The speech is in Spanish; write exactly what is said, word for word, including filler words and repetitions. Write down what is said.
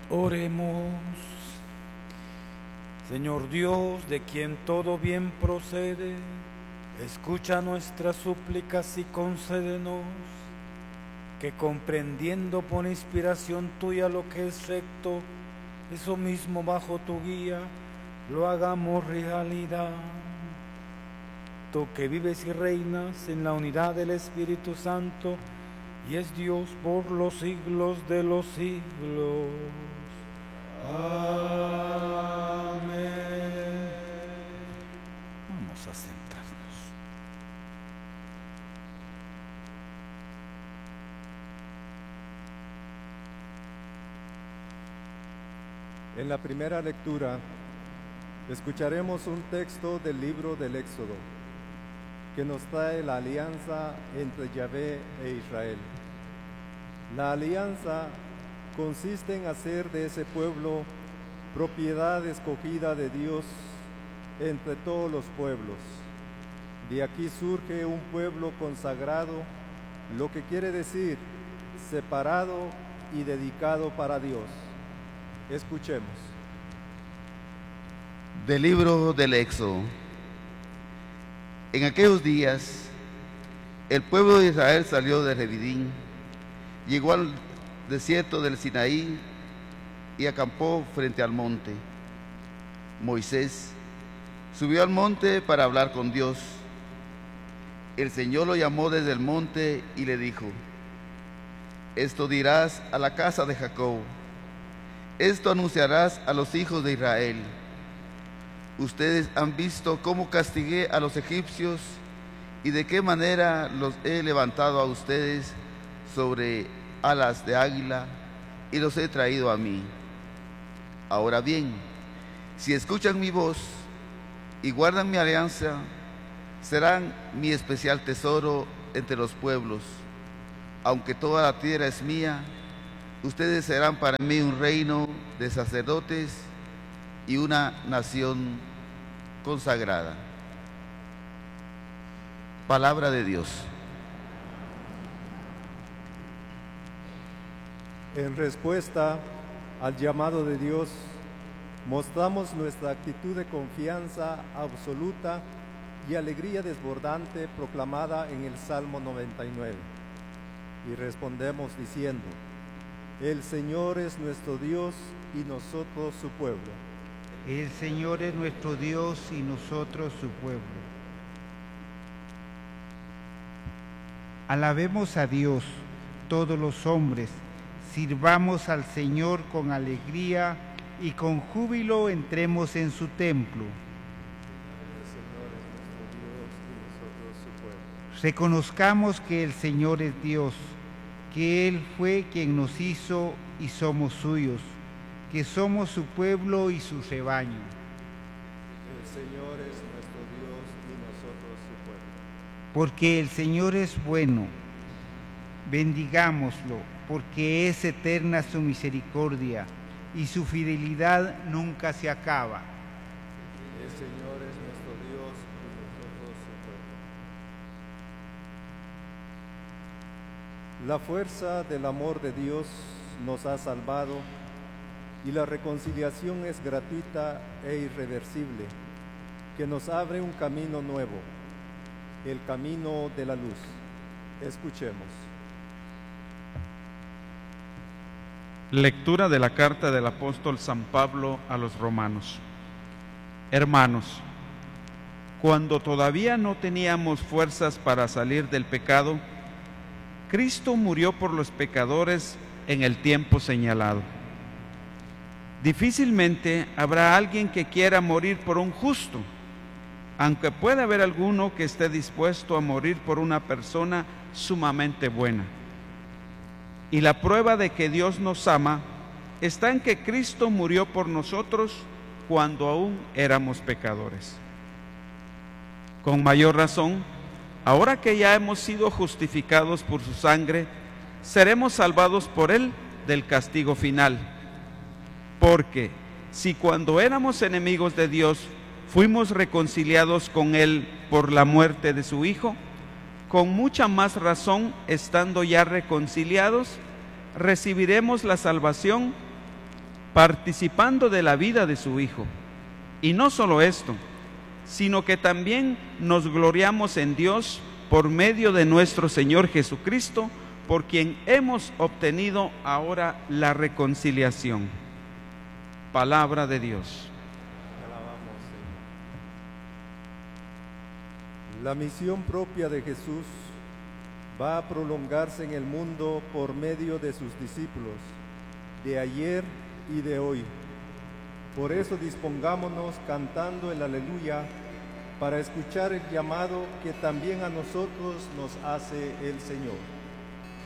Oremos. Señor Dios, de quien todo bien procede, escucha nuestras súplicas y concédenos que, comprendiendo por inspiración tuya lo que es recto, eso mismo bajo tu guía lo hagamos realidad. Tú que vives y reinas en la unidad del Espíritu Santo y es Dios por los siglos de los siglos. Amén. Vamos a sentarnos. En la primera lectura escucharemos un texto del libro del Éxodo que nos trae la alianza entre Yahvé e Israel. La alianza consiste en hacer de ese pueblo propiedad escogida de Dios entre todos los pueblos. De aquí surge un pueblo consagrado, lo que quiere decir separado y dedicado para Dios. Escuchemos. Del libro del Éxodo. En aquellos días, el pueblo de Israel salió de Refidim, llegó al desierto del Sinaí y acampó frente al monte. Moisés subió al monte para hablar con Dios. El Señor lo llamó desde el monte y le dijo: esto dirás a la casa de Jacob, esto anunciarás a los hijos de Israel. Ustedes han visto cómo castigué a los egipcios y de qué manera los he levantado a ustedes sobre alas de águila y los he traído a mí. Ahora bien, si escuchan mi voz y guardan mi alianza, serán mi especial tesoro entre los pueblos. Aunque toda la tierra es mía, ustedes serán para mí un reino de sacerdotes y una nación consagrada. Palabra de Dios. En respuesta al llamado de Dios, mostramos nuestra actitud de confianza absoluta y alegría desbordante proclamada en el Salmo noventa y nueve. Y respondemos diciendo: el Señor es nuestro Dios y nosotros su pueblo. El Señor es nuestro Dios y nosotros su pueblo. Alabemos a Dios, todos los hombres, sirvamos al Señor con alegría y con júbilo entremos en su templo. El Señor es nuestro Dios y nosotros su pueblo. Reconozcamos que el Señor es Dios, que Él fue quien nos hizo y somos suyos, que somos su pueblo y su rebaño. El Señor es nuestro Dios y nosotros su pueblo. Porque el Señor es bueno, bendigámoslo, porque es eterna su misericordia y su fidelidad nunca se acaba. El Señor es nuestro Dios y nosotros su pueblo. La fuerza del amor de Dios nos ha salvado y la reconciliación es gratuita e irreversible, que nos abre un camino nuevo, el camino de la luz. Escuchemos. Lectura de la carta del apóstol San Pablo a los romanos. Hermanos, cuando todavía no teníamos fuerzas para salir del pecado, Cristo murió por los pecadores en el tiempo señalado. Difícilmente habrá alguien que quiera morir por un justo, aunque pueda haber alguno que esté dispuesto a morir por una persona sumamente buena. Y la prueba de que Dios nos ama está en que Cristo murió por nosotros cuando aún éramos pecadores. Con mayor razón, ahora que ya hemos sido justificados por su sangre, seremos salvados por Él del castigo final. Porque si cuando éramos enemigos de Dios fuimos reconciliados con Él por la muerte de su Hijo, con mucha más razón, estando ya reconciliados, recibiremos la salvación participando de la vida de su Hijo. Y no solo esto, sino que también nos gloriamos en Dios por medio de nuestro Señor Jesucristo, por quien hemos obtenido ahora la reconciliación. Palabra de Dios. La misión propia de Jesús va a prolongarse en el mundo por medio de sus discípulos, de ayer y de hoy. Por eso dispongámonos cantando el aleluya para escuchar el llamado que también a nosotros nos hace el Señor.